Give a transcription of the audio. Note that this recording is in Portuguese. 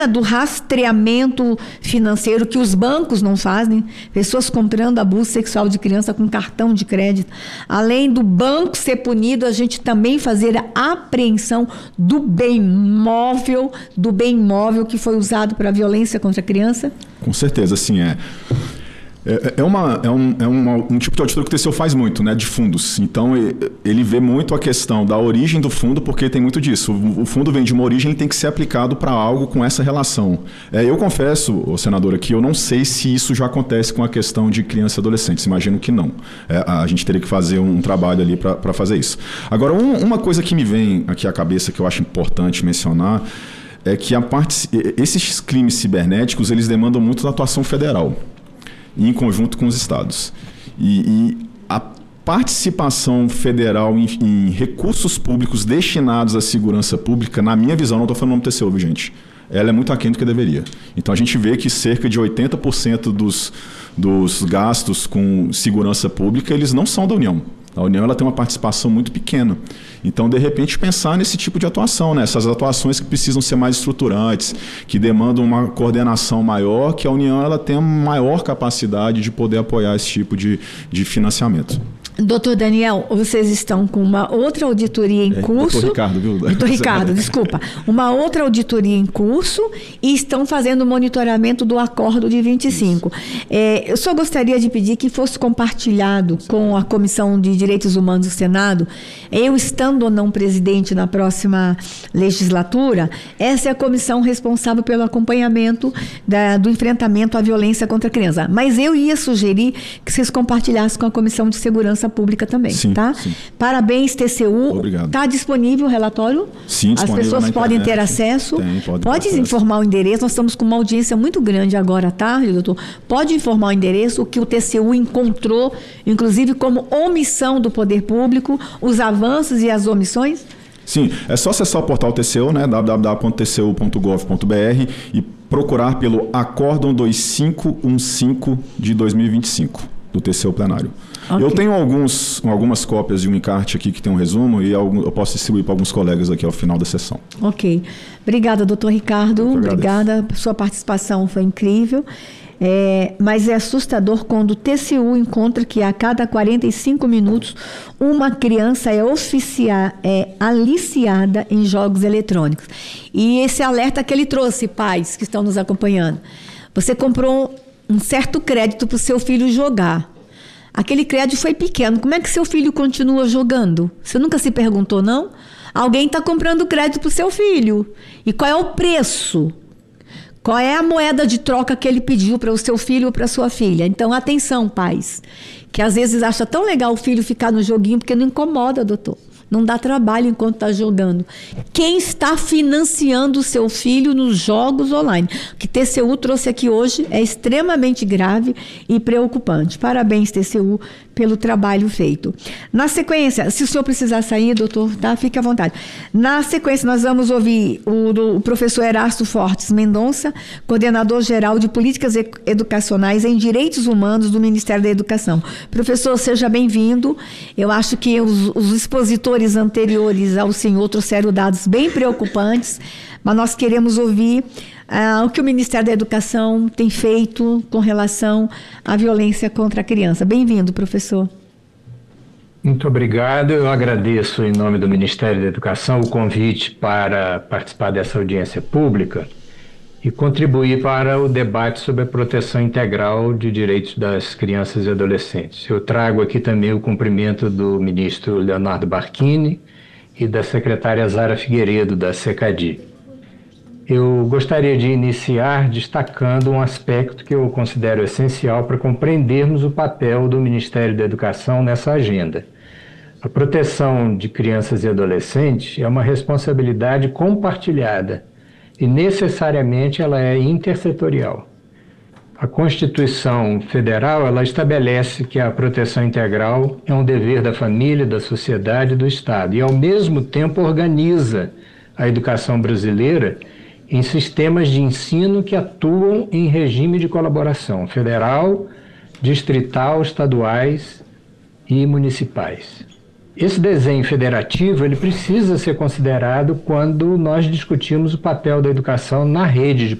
do rastreamento financeiro que os bancos não fazem, pessoas comprando abuso sexual de criança com cartão de crédito. Além do banco ser punido, a gente também fazer a apreensão do bem móvel que foi usado para a violência contra a criança? Com certeza, sim. Um tipo de auditoria que o TCU faz muito, né, de fundos. Então, ele vê muito a questão da origem do fundo, porque tem muito disso. O fundo vem de uma origem, ele tem que ser aplicado para algo com essa relação. Eu confesso, senadora, que eu não sei se isso já acontece com a questão de criança e adolescentes. Imagino que não. A gente teria que fazer um trabalho ali para fazer isso. Agora, uma coisa que me vem aqui à cabeça que eu acho importante mencionar é que esses crimes cibernéticos, eles demandam muito da atuação federal, em conjunto com os estados. E a participação federal em recursos públicos destinados à segurança pública, na minha visão, não estou falando no TCU, viu, gente? Ela é muito aquém do que deveria. Então, a gente vê que cerca de 80% dos gastos com segurança pública, eles não são da União. A União ela tem uma participação muito pequena. Então, de repente, pensar nesse tipo de atuação, né? Essas atuações que precisam ser mais estruturantes, que demandam uma coordenação maior, que a União ela tem maior capacidade de poder apoiar esse tipo de financiamento. Doutor Daniel, vocês estão com uma outra auditoria em curso. Doutor Ricardo, viu? Doutor Ricardo, desculpa. Uma outra auditoria em curso e estão fazendo o monitoramento do acordo de 25. Eu só gostaria de pedir que fosse compartilhado com a Comissão de Direitos Humanos do Senado, eu estando ou não presidente na próxima legislatura, essa é a comissão responsável pelo acompanhamento do enfrentamento à violência contra a criança. Mas eu ia sugerir que vocês compartilhassem com a Comissão de Segurança Pública também, sim, tá? Sim. Parabéns, TCU. Obrigado. Está disponível o relatório? Sim, as pessoas podem ter acesso? Pode informar o endereço. Nós estamos com uma audiência muito grande agora à tarde, doutor. Pode informar o endereço, o que o TCU encontrou, inclusive como omissão do poder público, os avanços e as omissões? Sim, é só acessar o portal TCU, né, www.tcu.gov.br e procurar pelo Acórdão 2515 de 2025 do TCU plenário. Okay. Eu tenho algumas cópias de um encarte aqui que tem um resumo e eu posso distribuir para alguns colegas aqui ao final da sessão. Ok. Obrigada, doutor Ricardo. Obrigada. Sua participação foi incrível. Mas é assustador quando o TCU encontra que a cada 45 minutos uma criança é aliciada em jogos eletrônicos. E esse alerta que ele trouxe, pais que estão nos acompanhando. Você comprou um certo crédito para o seu filho jogar. Aquele crédito foi pequeno. Como é que seu filho continua jogando? Você nunca se perguntou, não? Alguém está comprando crédito para o seu filho. E qual é o preço? Qual é a moeda de troca que ele pediu para o seu filho ou para a sua filha? Então, atenção, pais, que às vezes acha tão legal o filho ficar no joguinho, porque não incomoda, doutor. Não dá trabalho enquanto está jogando. Quem está financiando o seu filho nos jogos online? O que TCU trouxe aqui hoje é extremamente grave e preocupante. Parabéns, TCU, pelo trabalho feito. Na sequência, se o senhor precisar sair, doutor, tá? Fique à vontade. Na sequência, nós vamos ouvir o professor Erasto Fortes Mendonça, coordenador-geral de Políticas Educacionais em Direitos Humanos do Ministério da Educação. Professor, seja bem-vindo. Eu acho que os expositores anteriores ao senhor trouxeram dados bem preocupantes, mas nós queremos ouvir o que o Ministério da Educação tem feito com relação à violência contra a criança. Bem-vindo, professor. Muito obrigado. Eu agradeço, em nome do Ministério da Educação, o convite para participar dessa audiência pública e contribuir para o debate sobre a proteção integral de direitos das crianças e adolescentes. Eu trago aqui também o cumprimento do ministro Leonardo Barquini e da secretária Zara Figueiredo, da SECADI. Eu gostaria de iniciar destacando um aspecto que eu considero essencial para compreendermos o papel do Ministério da Educação nessa agenda. A proteção de crianças e adolescentes é uma responsabilidade compartilhada e necessariamente ela é intersetorial. A Constituição Federal, ela estabelece que a proteção integral é um dever da família, da sociedade e do Estado, e ao mesmo tempo organiza a educação brasileira em sistemas de ensino que atuam em regime de colaboração federal, distrital, estaduais e municipais. esse desenho federativo ele precisa ser considerado quando nós discutimos o papel da educação na rede de